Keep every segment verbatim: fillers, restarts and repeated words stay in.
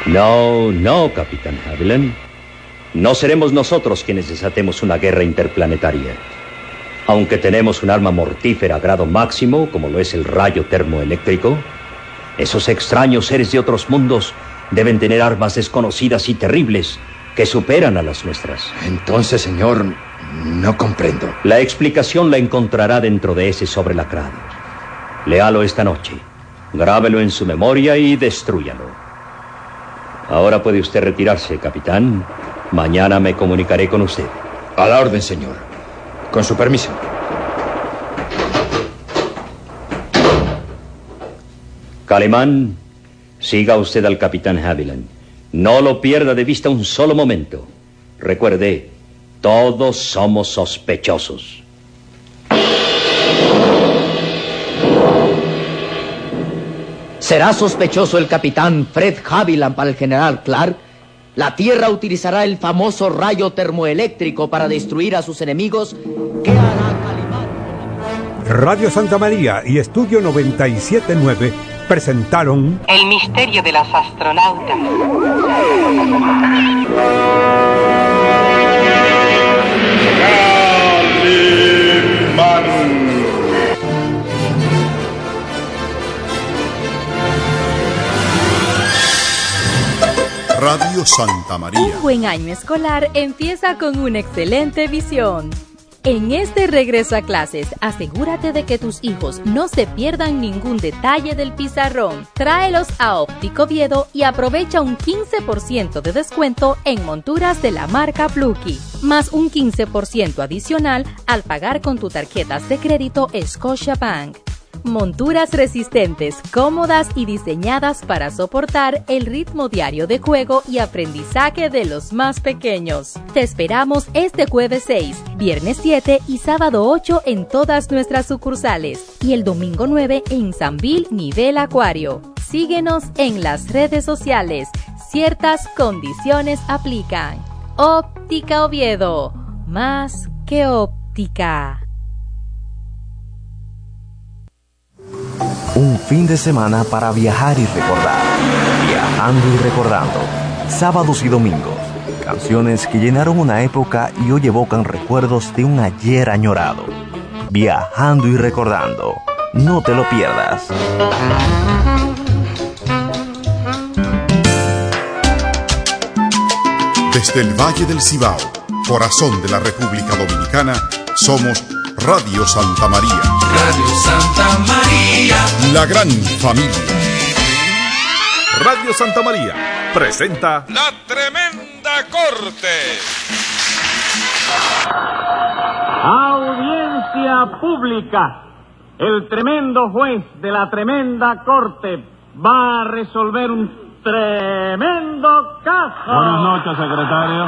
No, no, Capitán Haviland. No seremos nosotros quienes desatemos una guerra interplanetaria. Aunque tenemos un arma mortífera a grado máximo, como lo es el rayo termoeléctrico, esos extraños seres de otros mundos deben tener armas desconocidas y terribles que superan a las nuestras. Entonces, señor, no comprendo. La explicación la encontrará dentro de ese sobre lacrado. Léalo esta noche, grábelo en su memoria y destrúyalo. Ahora puede usted retirarse, capitán. Mañana me comunicaré con usted. A la orden, señor. Con su permiso. Calimán, siga usted al capitán Haviland. No lo pierda de vista un solo momento. Recuerde, todos somos sospechosos. ¿Será sospechoso el capitán Fred Haviland para el general Clark? La Tierra utilizará el famoso rayo termoeléctrico para destruir a sus enemigos. ¿Qué hará Calimán? Radio Santa María y Estudio noventa y siete punto nueve presentaron El misterio de las astronautas. Radio Santa María. Un buen año escolar empieza con una excelente visión. En este regreso a clases, asegúrate de que tus hijos no se pierdan ningún detalle del pizarrón. Tráelos a Óptico Oviedo y aprovecha un quince por ciento de descuento en monturas de la marca Plucky, más un quince por ciento adicional al pagar con tu tarjetas de crédito Scotiabank. Monturas resistentes, cómodas y diseñadas para soportar el ritmo diario de juego y aprendizaje de los más pequeños. Te esperamos este jueves seis, viernes siete y sábado ocho en todas nuestras sucursales y el domingo nueve en Sanvil Nivel Acuario. Síguenos en las redes sociales. Ciertas condiciones aplican. Óptica Oviedo. Más que óptica. Un fin de semana para viajar y recordar. Viajando y recordando. Sábados y domingos. Canciones que llenaron una época y hoy evocan recuerdos de un ayer añorado. Viajando y recordando. No te lo pierdas. Desde el Valle del Cibao, corazón de la República Dominicana, somos Radio Santa María. Radio Santa María. La gran familia. Radio Santa María presenta La Tremenda Corte. Audiencia pública. El tremendo juez de la tremenda corte va a resolver un tremendo caso. Buenas noches, secretario.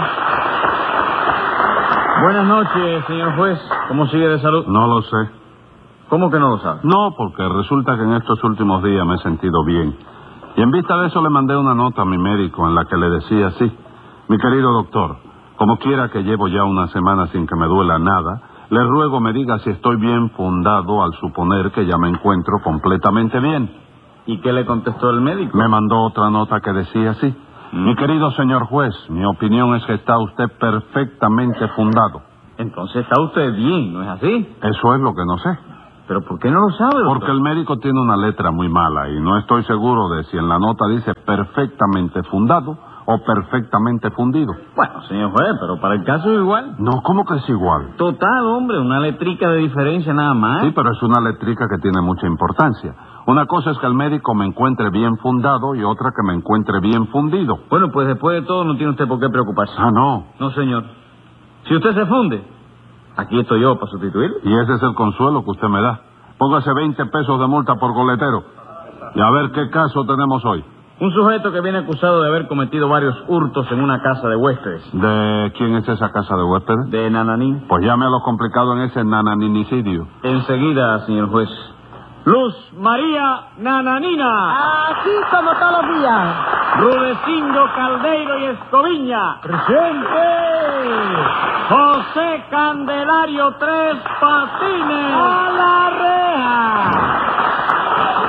Buenas noches, señor juez. ¿Cómo sigue de salud? No lo sé. ¿Cómo que no lo sabe? No, porque resulta que en estos últimos días me he sentido bien. Y en vista de eso le mandé una nota a mi médico en la que le decía así: mi querido doctor, como quiera que llevo ya una semana sin que me duela nada, le ruego me diga si estoy bien fundado al suponer que ya me encuentro completamente bien. ¿Y qué le contestó el médico? Me mandó otra nota que decía así: ¿Mm? Mi querido señor juez, mi opinión es que está usted perfectamente fundado. Entonces está usted bien, ¿no es así? Eso es lo que no sé. ¿Pero por qué no lo sabe, doctor? Porque el médico tiene una letra muy mala y no estoy seguro de si en la nota dice perfectamente fundado o perfectamente fundido. Bueno, señor juez, pero para el caso es igual. No, ¿cómo que es igual? Total, hombre, una letrica de diferencia nada más. Sí, pero es una letrica que tiene mucha importancia. Una cosa es que el médico me encuentre bien fundado y otra que me encuentre bien fundido. Bueno, pues después de todo no tiene usted por qué preocuparse. Ah, no. No, señor. Si usted se funde, aquí estoy yo para sustituirlo. Y ese es el consuelo que usted me da. Póngase veinte pesos de multa por goletero. Y a ver qué caso tenemos hoy. Un sujeto que viene acusado de haber cometido varios hurtos en una casa de huéspedes. ¿De quién es esa casa de huéspedes? De Nananín. Pues llame a lo complicado en ese nananicidio. Enseguida, señor juez. Luz María Nananina. Aquí como todos los días. Rudecindo Caldeiro y Escoviña. Presente. José Candelario Tres Patines. A la reja.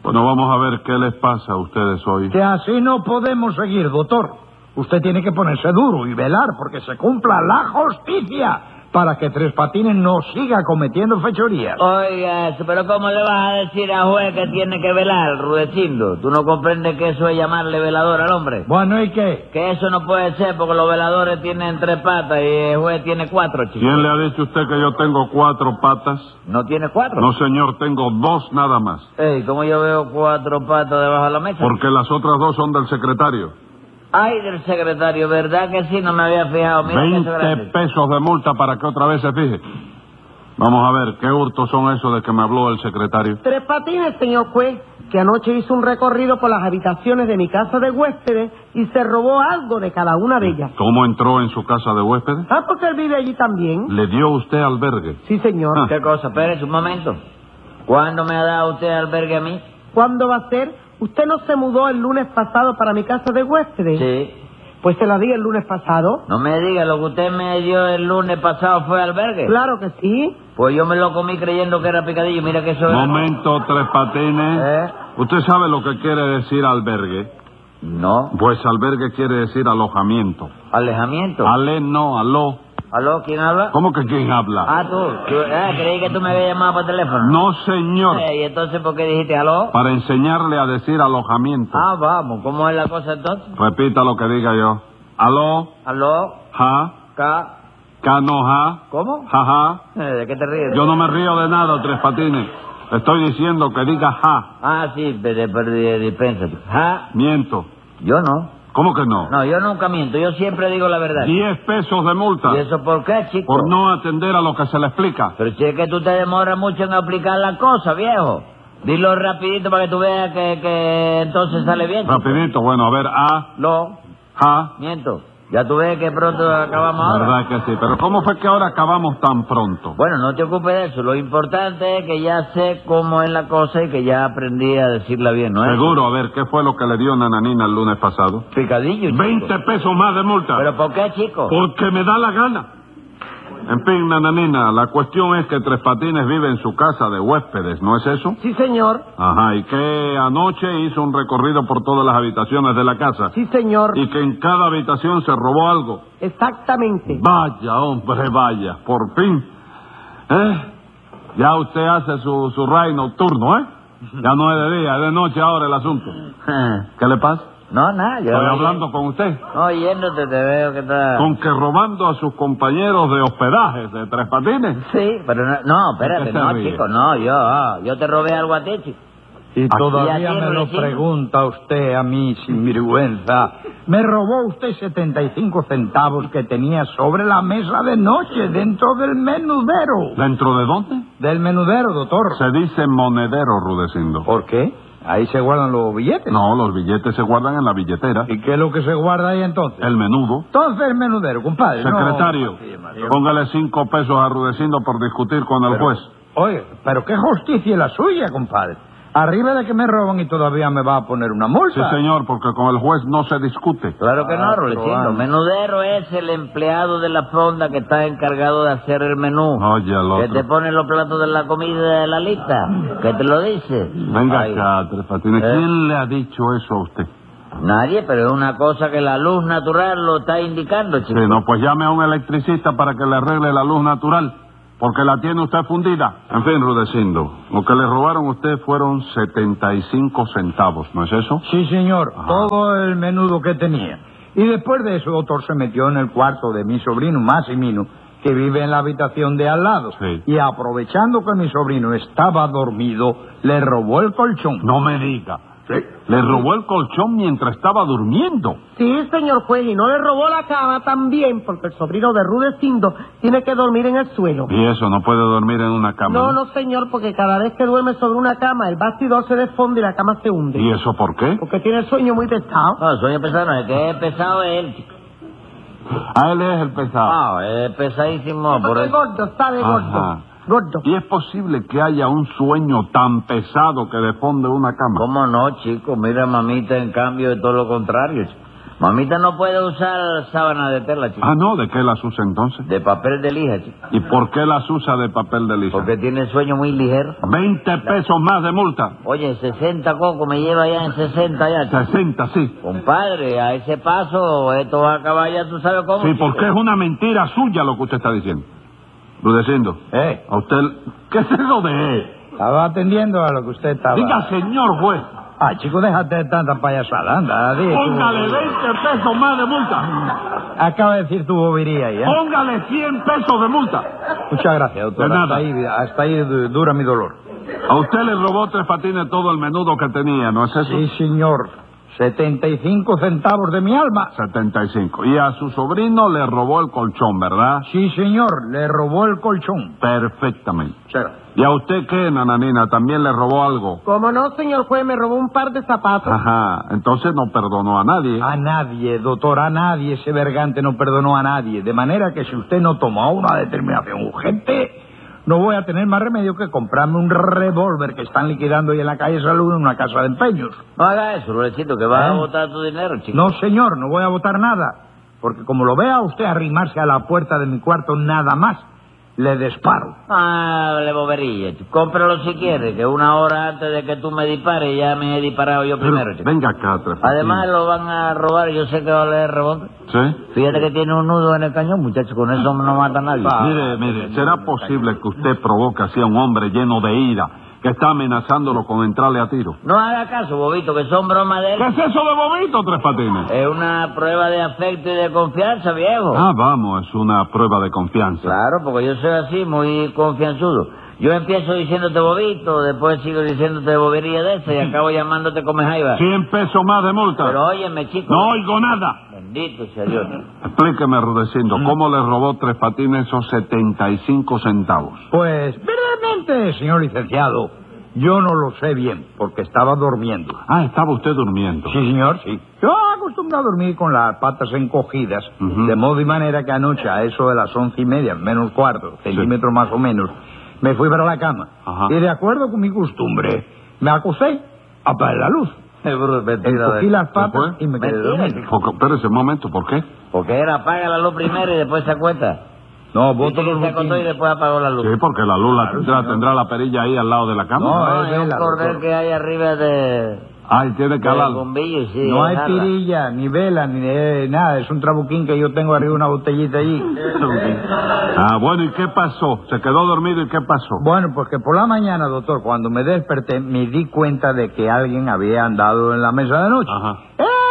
Bueno, vamos a ver qué les pasa a ustedes hoy. Que así no podemos seguir, doctor. Usted tiene que ponerse duro y velar porque se cumpla la justicia para que Tres Patines no siga cometiendo fechorías. Oiga, pero ¿cómo le vas a decir a juez que tiene que velar, Rudecindo? ¿Tú no comprendes que eso es llamarle velador al hombre? Bueno, ¿y qué? Que eso no puede ser porque los veladores tienen tres patas y el juez tiene cuatro, chico. ¿Quién le ha dicho a usted que yo tengo cuatro patas? ¿No tiene cuatro? No, señor, tengo dos nada más. Ey, ¿cómo yo veo cuatro patas debajo de la mesa? Porque las otras dos son del secretario. Ay, del secretario, ¿verdad que sí? No me había fijado. Mira veinte pesos de multa para que otra vez se fije. Vamos a ver, ¿qué hurtos son esos de que me habló el secretario? Tres Patines, señor juez, que anoche hizo un recorrido por las habitaciones de mi casa de huéspedes y se robó algo de cada una de ellas. ¿Cómo entró en su casa de huéspedes? Ah, porque él vive allí también. ¿Le dio usted albergue? Sí, señor. Ah. ¿Qué cosa? Espérese un momento. ¿Cuándo me ha dado usted albergue a mí? ¿Cuándo va a ser? ¿Usted no se mudó el lunes pasado para mi casa de huéspedes? Sí. Pues se la di el lunes pasado. No me diga, lo que usted me dio el lunes pasado fue albergue. Claro que sí. Pues yo me lo comí creyendo que era picadillo. Mira que eso es... Momento, Tres Patines. ¿Eh? ¿Usted sabe lo que quiere decir albergue? No. Pues albergue quiere decir alojamiento. ¿Alejamiento? Ale no, aló. ¿Aló? ¿Quién habla? ¿Cómo que quién habla? Ah, tú. ¿Tú? Ah, creí que tú me habías llamado por teléfono. No, señor. Eh, ¿Y entonces por qué dijiste aló? Para enseñarle a decir alojamiento. Ah, vamos. ¿Cómo es la cosa entonces? Repita lo que diga yo. Aló. Aló. Ja. Ca. Ca no ja. ¿Cómo? Ja ja. Eh, ¿De qué te ríes? Yo no me río de nada, Tres Patines. Estoy diciendo que diga ja. Ah, sí, pero, pero dispensa. Ja. Miento. Yo no. ¿Cómo que no? No, yo nunca miento. Yo siempre digo la verdad. Diez pesos de multa. ¿Y eso por qué, chico? Por no atender a lo que se le explica. Pero si es que tú te demoras mucho en aplicar la cosa, viejo. Dilo rapidito para que tú veas que, que entonces sale bien, chico. Rapidito, bueno, a ver, a. Lo. Ja. Miento. Ya tú ves que pronto acabamos ahora. Verdad que sí, pero ¿cómo fue que ahora acabamos tan pronto? Bueno, no te ocupes de eso. Lo importante es que ya sé cómo es la cosa y que ya aprendí a decirla bien, ¿no es? Seguro, a ver, ¿qué fue lo que le dio Nananina el lunes pasado? Picadillo, chico. Veinte pesos más de multa. ¿Pero por qué, chico? Porque me da la gana. En fin, Nananina, la cuestión es que Tres Patines vive en su casa de huéspedes, ¿no es eso? Sí, señor. Ajá, y que anoche hizo un recorrido por todas las habitaciones de la casa. Sí, señor. Y que en cada habitación se robó algo. Exactamente. Vaya, hombre, vaya, por fin. ¿Eh? Ya usted hace su, su raid nocturno, ¿eh? Ya no es de día, es de noche ahora el asunto. ¿Qué le pasa? No, nada. Yo Estoy hablando con usted. No, oyéndote, te veo que está... Con que robando a sus compañeros de hospedaje de Tres Patines. Sí, pero no, no espérate, no, ríe? chico, no, yo, yo te robé algo a ti, chico. Y todavía ¿Y a ti, me lo Rudecindo? pregunta usted a mí sin vergüenza. Me robó usted setenta y cinco centavos que tenía sobre la mesa de noche dentro del menudero. ¿Dentro de dónde? Del menudero, doctor. Se dice monedero, Rudecindo. ¿Por qué? Ahí se guardan los billetes. No, los billetes se guardan en la billetera. ¿Y qué es lo que se guarda ahí entonces? El menudo. Entonces el menudero, compadre. Secretario, no... póngale cinco pesos a Rudecindo por discutir con el pero, juez. Oye, pero qué justicia es la suya, compadre. Arriba de que me roban y todavía me va a poner una multa. Sí, señor, porque con el juez no se discute. Claro que no, Ah, Rudecindo. pero, ah. Menudero es el empleado de la fonda que está encargado de hacer el menú. Oye, el Que otro. te pone los platos de la comida de la lista. Que te lo dice. Venga Ay. acá, Tres Patines. ¿Eh? ¿Quién le ha dicho eso a usted? Nadie, pero es una cosa que la luz natural lo está indicando, chico. Sí, no, pues llame a un electricista para que le arregle la luz natural. Porque la tiene usted fundida. En fin, Rudecindo, lo que le robaron a usted fueron setenta y cinco centavos, ¿no es eso? Sí, señor. Ajá. Todo el menudo que tenía. Y después de eso, doctor, se metió en el cuarto de mi sobrino, Massimino, que vive en la habitación de al lado. Sí. Y aprovechando que mi sobrino estaba dormido, le robó el colchón. No me diga. Sí. Le robó el colchón mientras estaba durmiendo. Sí, señor juez, y no le robó la cama también, porque el sobrino de Rudecindo tiene que dormir en el suelo. Y eso, no puede dormir en una cama. No, no, señor, porque cada vez que duerme sobre una cama, el bastidor se desfonde y la cama se hunde. ¿Y eso por qué? Porque tiene el sueño muy pesado. No, el sueño pesado no, el que es pesado es él, chico. A él es el pesado. Ah, es pesadísimo. Por Porque eso. gordo, sabe gordo. Ajá. Gordo. ¿Y es posible que haya un sueño tan pesado que defonde una cama? ¿Cómo no, chico? Mira, mamita, en cambio, es todo lo contrario, chico. Mamita no puede usar sábana de tela, chico. Ah, no, ¿de qué las usa entonces? De papel de lija, chico. ¿Y por qué las usa de papel de lija? Porque tiene el sueño muy ligero. Veinte pesos más de multa. Oye, sesenta coco me lleva ya en sesenta ya, chico. Sesenta, sí. Compadre, a ese paso esto va a acabar ya, tú sabes cómo. Sí, chico. porque es una mentira suya lo que usted está diciendo. Rudecindo. ¿Eh? A usted... ¿Qué es eso de...? Estaba atendiendo a lo que usted estaba... Diga, señor juez. Ah, chico, déjate de tanta payasada, anda, di. Póngale veinte pesos más de multa. Acaba de decir tu bobería ahí, ¿eh? Póngale cien pesos de multa. Muchas gracias, doctor. De nada. Hasta ahí, hasta ahí dura mi dolor. A usted le robó Tres Patines todo el menudo que tenía, ¿no es eso? Sí, señor. setenta y cinco centavos de mi alma. setenta y cinco. Y a su sobrino le robó el colchón, ¿verdad? Sí, señor. Le robó el colchón. Perfectamente. Será. ¿Y a usted qué, nananina? ¿También le robó algo? ¿Cómo no, señor juez? Me robó un par de zapatos. Ajá. Entonces no perdonó a nadie. A nadie, doctor, a nadie. Ese vergante no perdonó a nadie. De manera que si usted no tomó una determinación urgente, no voy a tener más remedio que comprarme un revólver que están liquidando ahí en la calle Salud en una casa de empeños. No haga eso, Lorecito, que vas ¿Eh? a botar tu dinero, chico. No, señor, no voy a votar nada. Porque como lo vea usted arrimarse a la puerta de mi cuarto nada más, le disparo. Ah, le bobería, chico. Cómpralo si quiere, que una hora antes de que tú me dispares ya me he disparado yo Pero primero, chico. venga acá, Tres Patines. Además lo van a robar, yo sé que va a leer revólver. ¿Sí? Fíjate que tiene un nudo en el cañón, muchacho, con eso no mata a nadie. Ah, mire, mire, ¿será posible que usted provoque así a un hombre lleno de ira que está amenazándolo con entrarle a tiro? No haga caso, Bobito, que son bromas de él. ¿Qué es eso de bobito, Tres Patines? Es una prueba de afecto y de confianza, viejo. Ah, vamos, es una prueba de confianza. Claro, porque yo soy así, muy confianzudo. Yo empiezo diciéndote bobito, después sigo diciéndote bobería de esa y acabo llamándote come jaiba. Cien pesos más de multa. Pero óyeme, chico. No oigo nada. Bendito sea Dios. Explíqueme, Rudecindo, ¿cómo le robó Tres Patines esos setenta y cinco centavos? Pues, verdaderamente, señor licenciado, yo no lo sé bien, porque estaba durmiendo. Ah, estaba usted durmiendo. Sí, señor, sí. Yo acostumbro a dormir con las patas encogidas, Uh-huh. de modo y manera que anoche, a eso de las once y media, menos cuarto, centímetros más o menos, me fui para la cama. Ajá. Y de acuerdo con mi costumbre, me acosté, apagué la luz. Seguro, mentira Encogí de- las patas ¿Después? y me quedé Mentira. dormido. Poco- Espérese un momento, ¿por qué? Porque era apaga la luz primero y después se acuesta. No, Viste voto que los se acostó y boquines. después apagó la luz. Sí, porque la luz la Claro, tendrá, señor. tendrá la perilla ahí al lado de la cama. No, No, es es un vela, cordel doctor. que hay arriba de... Ay, tiene que del hablar. bombillo, sí. No hay es nada. pirilla, ni vela, ni eh, nada. Es un trabuquín que yo tengo arriba una botellita allí. Ah, bueno, ¿y qué pasó? ¿Se quedó dormido y qué pasó? Bueno, pues que por la mañana, doctor, cuando me desperté, me di cuenta de que alguien había andado en la mesa de noche. Ajá.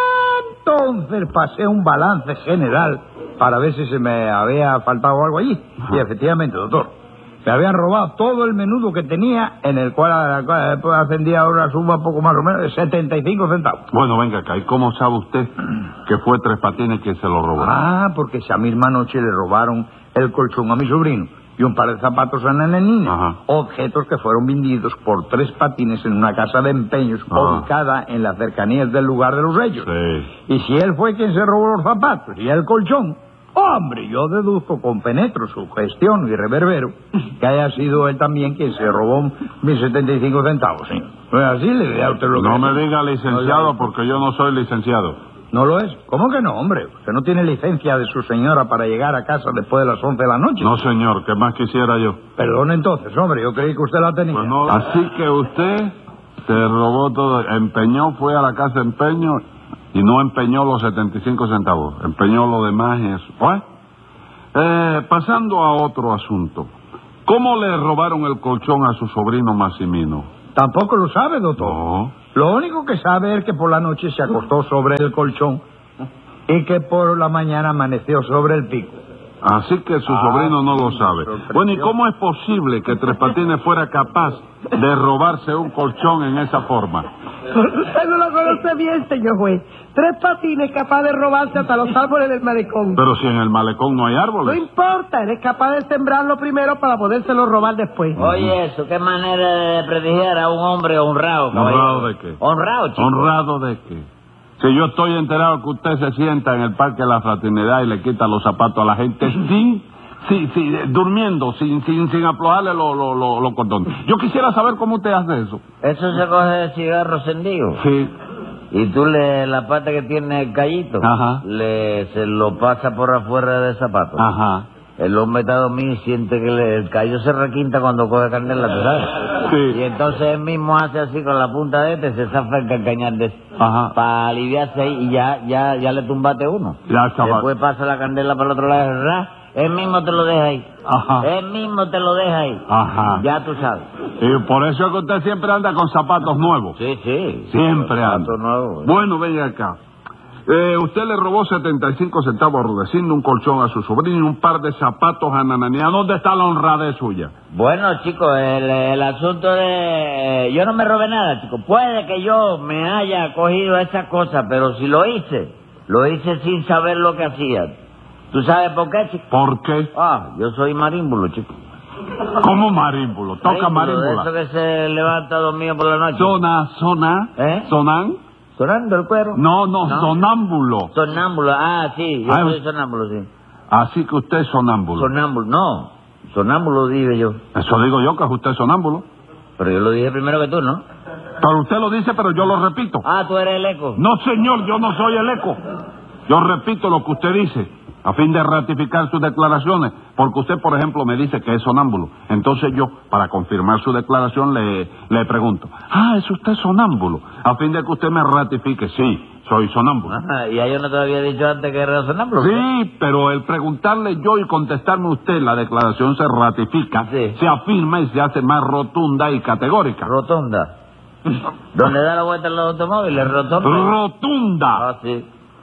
Entonces pasé un balance general para ver si se me había faltado algo allí. Ajá. Y efectivamente, doctor, me habían robado todo el menudo que tenía, en el cual eh, pues, ascendía ahora la suma poco más o menos de setenta y cinco centavos. Bueno, venga acá, ¿y cómo sabe usted que fue Tres Patines quien se lo robó? Ah, porque esa misma noche le robaron el colchón a mi sobrino y un par de zapatos a la nenina. Ajá. Objetos que fueron vendidos por Tres Patines en una casa de empeños Ajá. ubicada en las cercanías del lugar de los hechos. Sí. Y si él fue quien se robó los zapatos y el colchón, hombre, yo deduzco con penetro, sugestión y reverbero que haya sido él también quien se robó mis setenta y cinco centavos, ¿sí? Pues así le diré a usted lo que... No me diga licenciado porque yo no soy licenciado. ¿No lo es? ¿Cómo que no, hombre? Usted no tiene licencia de su señora para llegar a casa después de las once de la noche. No, señor, ¿qué más quisiera yo? Perdón entonces, hombre, yo creí que usted la tenía. Pues no. Así que usted se robó todo, empeñó, fue a la casa de empeño y no empeñó los setenta y cinco centavos, empeñó lo demás y eso. ¿Pues? Eh, pasando a otro asunto, ¿cómo le robaron el colchón a su sobrino Massimino? Tampoco lo sabe, doctor. No. Lo único que sabe es que por la noche se acostó sobre el colchón y que por la mañana amaneció sobre el pico. Así que su Ah, sobrino no lo sí, sabe. sorprendió. Bueno, ¿y cómo es posible que Tres Patines fuera capaz de robarse un colchón en esa forma? Usted no lo conoce bien, señor juez. Tres Patines capaz de robarse hasta los árboles del malecón. Pero si en el malecón no hay No árboles. importa, él es capaz de sembrarlo primero para podérselo robar después. Oye, eso, qué manera de prestigiar a un hombre honrado, caballero. ¿Honrado de qué? Honrado, chico. ¿Honrado de qué? Si yo estoy enterado que usted se sienta en el Parque de la Fraternidad y le quita los zapatos a la gente sin... Sí, sí, durmiendo, sin sin sin aflojarle los lo, lo, lo cordones. Yo quisiera saber cómo usted hace eso. Eso se coge de cigarro encendido. Sí. Y tú le, la pata que tiene el callito, Ajá. le se lo pasa por afuera del zapato. Ajá. El hombre está dormido y siente que le, el callo se requinta cuando coge candela, ¿tú sabes? Sí. Y entonces él mismo hace así con la punta de este, se zafa el cañar de este. Ajá. Para aliviarse ahí y ya, ya, ya le tumbate uno. Ya, chaval. Después pasa la candela para el otro lado, ¿verdad? Él mismo te lo deja ahí. Ajá. Él mismo te lo deja ahí. Ajá. Ya tú sabes. Y por eso es que usted siempre anda con zapatos nuevos. Sí, sí. Siempre anda. Zapatos nuevos. Bueno, venga acá. Eh, usted le robó setenta y cinco centavos a Rudecindo, un colchón a su sobrino y un par de zapatos a Nananía. ¿Dónde está la honradez suya? Bueno, chicos, el, el asunto de... Yo no me robé nada, chicos. Puede que yo me haya cogido esas cosas, pero si lo hice, lo hice sin saber lo que hacía. ¿Tú sabes por qué, chico? ¿Por qué? Ah, yo soy marímbulo, chico. ¿Cómo marímbulo? Toca Marímbulo, marímbula. de eso que se levanta dormido por la noche. Zona, zona, ¿Eh? sonan. ¿Sonando el cuero? No, no, No. sonámbulo. Sonámbulo, ah, sí, yo Ah, soy sonámbulo, sí. Así que usted es sonámbulo. Sonámbulo, no, sonámbulo dije yo. Eso digo yo, que es usted sonámbulo. Pero yo lo dije primero que tú, ¿no? Pero usted lo dice, pero yo lo repito. Ah, tú eres el eco. No, señor, yo no soy el eco. Yo repito lo que usted dice, a fin de ratificar sus declaraciones, porque usted, por ejemplo, me dice que es sonámbulo. Entonces yo, para confirmar su declaración, le, le pregunto, ah, ¿es usted sonámbulo? A fin de que usted me ratifique, sí, soy sonámbulo. Ah, y a yo no te había dicho antes que era sonámbulo. Sí, pero el preguntarle yo y contestarme usted, la declaración se ratifica, Sí. se afirma y se hace más rotunda y categórica. Rotonda. ¿Dónde da la vuelta en los automóviles? Rotonda. Rotunda. Ah, sí.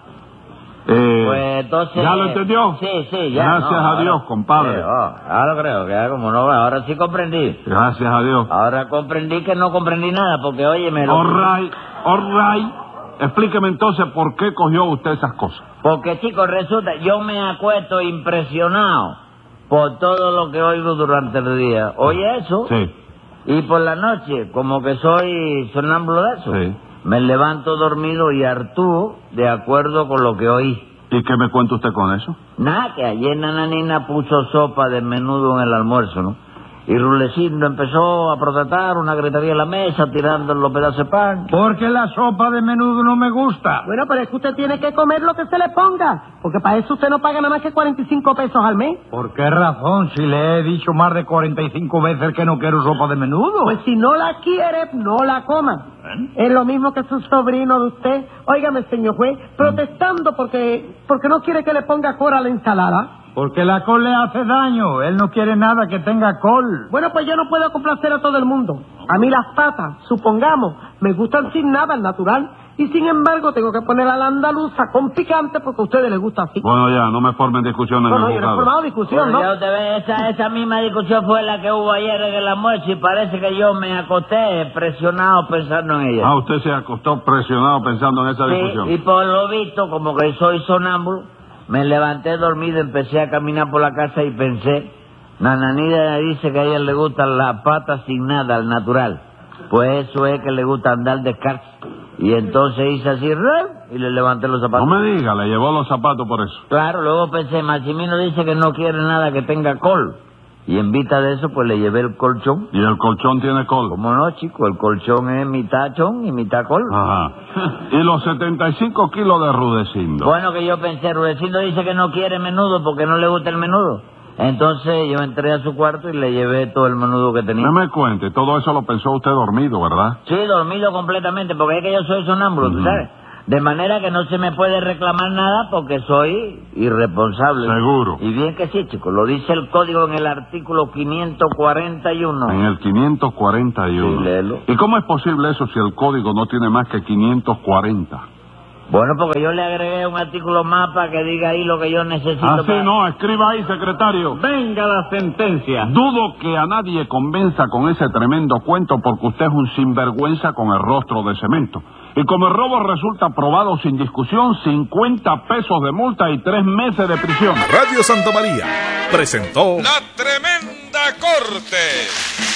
Eh, Pues entonces... ¿Ya lo entendió? Sí, sí, ya. Gracias no, a ahora- Dios, compadre. Sí, oh, ahora lo creo, que ya como no, ahora sí comprendí. Gracias a Dios. Ahora comprendí que no comprendí nada, porque oye, me lo... All right, all right. Explíqueme entonces por qué cogió usted esas cosas. Porque, chicos, resulta, yo me acuesto impresionado por todo lo que oigo durante el día. Oye eso, Sí, y por la noche, como que soy sonámbulo de eso, sí. me levanto dormido y hartúo de acuerdo con lo que oí. ¿Y qué me cuenta usted con eso? Nada, que ayer Nananina puso sopa de menudo en el almuerzo, ¿no? Y Rulecindo empezó a protestar, una gritería en la mesa, tirando los pedazos de pan. Porque la sopa de menudo no me gusta. Bueno, pero es que usted tiene que comer lo que se le ponga, porque para eso usted no paga nada más que cuarenta y cinco pesos al mes. ¿Por qué razón? Si le he dicho más de cuarenta y cinco veces que no quiero sopa de menudo. Pues si no la quiere, no la coma. Es lo mismo que su sobrino de usted, óigame, señor juez, protestando porque porque no quiere que le ponga col a la ensalada. Porque la col le hace daño. Él no quiere nada que tenga col. Bueno, pues yo no puedo complacer a todo el mundo. A mí las patas, supongamos, me gustan sin nada, al natural. Y sin embargo tengo que poner a la andaluza con picante porque a ustedes les gusta así. Bueno, ya, no me formen discusiones No, en no, el yo no he juzgado. formado discusión, Bueno, ¿no? ya usted ve, esa, esa misma discusión fue la que hubo ayer en el almuerzo y parece que yo me acosté presionado pensando en ella. Ah, usted se acostó presionado pensando en esa discusión. Sí, y por lo visto, como que soy sonámbulo, me levanté dormido, empecé a caminar por la casa y pensé, Nananina dice que a ella le gustan las patas sin nada, al natural. Pues eso es que le gusta andar descalzo. Y entonces hice así, ¡rum! Y le levanté los zapatos. No me diga, le llevó los zapatos por eso. Claro, luego pensé, Maximino dice que no quiere nada que tenga col. Y en vista de eso, pues le llevé el colchón. ¿Y el colchón tiene col? ¿Cómo no, chico? El colchón es mitad chón y mitad col. Ajá. ¿Y los setenta y cinco kilos de Rudecindo? Bueno, que yo pensé, Rudecindo dice que no quiere menudo porque no le gusta el menudo. Entonces yo entré a su cuarto y le llevé todo el menudo que tenía. No me cuente, todo eso lo pensó usted dormido, ¿verdad? Sí, dormido completamente, porque es que yo soy sonámbulo, ¿tú sabes? De manera que no se me puede reclamar nada porque soy irresponsable. Seguro. Y bien que sí, chicos, lo dice el código en el artículo quinientos cuarenta y uno. En el quinientos cuarenta y uno. Sí, léelo. ¿Y cómo es posible eso si el código no tiene más que quinientos cuarenta? Bueno, porque yo le agregué un artículo más para que diga ahí lo que yo necesito. Así para... no, escriba ahí, secretario. Venga la sentencia. Dudo que a nadie convenza con ese tremendo cuento porque usted es un sinvergüenza con el rostro de cemento. Y como el robo resulta probado sin discusión, cincuenta pesos de multa y tres meses de prisión. Radio Santa María presentó La Tremenda Corte.